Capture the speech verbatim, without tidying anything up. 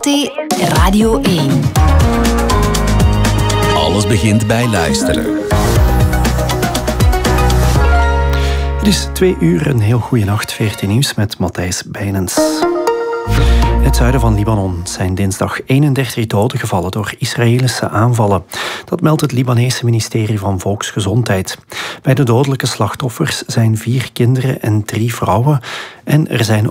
V R T Radio één. Alles begint bij luisteren. Het is twee uur, een heel goede nacht. V R T Nieuws met Matthijs Bijnens. In het zuiden van Libanon zijn dinsdag eenendertig doden gevallen door Israëlische aanvallen. Dat meldt het Libanese ministerie van Volksgezondheid. Bij de dodelijke slachtoffers zijn vier kinderen en drie vrouwen. En er zijn